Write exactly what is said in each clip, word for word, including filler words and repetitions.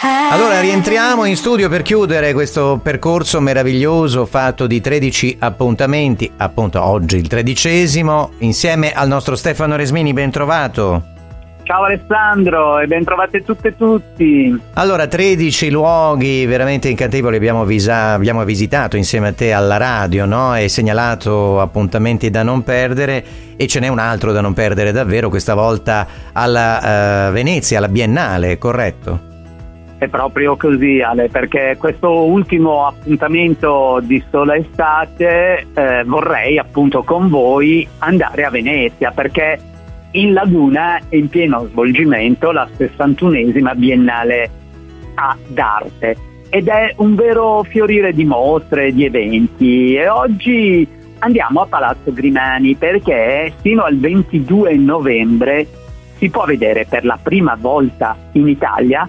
Allora rientriamo in studio per chiudere questo percorso meraviglioso fatto di tredici appuntamenti, appunto oggi il tredicesimo, insieme al nostro Stefano Resmini. Ben trovato. Ciao Alessandro e ben trovate tutte e tutti. Allora, tredici luoghi veramente incantevoli abbiamo, visa- abbiamo visitato insieme a te alla radio, no? E segnalato appuntamenti da non perdere, e ce n'è un altro da non perdere davvero, questa volta alla uh, Venezia, alla Biennale, corretto? È proprio così, Ale, perché questo ultimo appuntamento di sola estate eh, vorrei appunto con voi andare a Venezia, perché in Laguna è in pieno svolgimento la sessantunesima Biennale d'arte ed è un vero fiorire di mostre, di eventi, e oggi andiamo a Palazzo Grimani perché fino al ventidue novembre si può vedere per la prima volta in Italia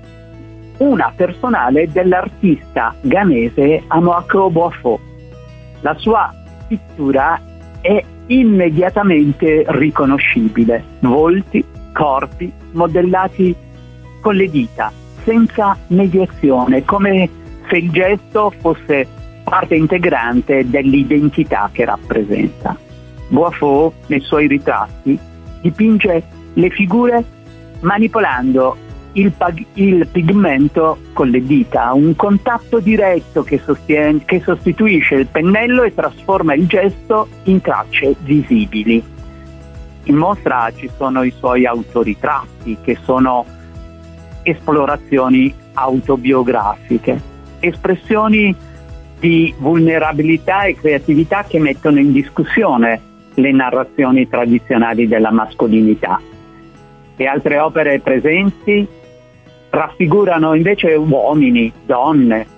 una personale dell'artista ghanese Amoako Boafo. La sua pittura è immediatamente riconoscibile: volti, corpi modellati con le dita, senza mediazione, come se il gesto fosse parte integrante dell'identità che rappresenta. Boafo, nei suoi ritratti, dipinge le figure manipolando il, pag- il pigmento con le dita, un contatto diretto che, sostiene, che sostituisce il pennello e trasforma il gesto in tracce visibili. In mostra ci sono i suoi autoritratti, che sono esplorazioni autobiografiche, espressioni di vulnerabilità e creatività che mettono in discussione le narrazioni tradizionali della mascolinità. Le altre opere presenti raffigurano invece uomini, donne,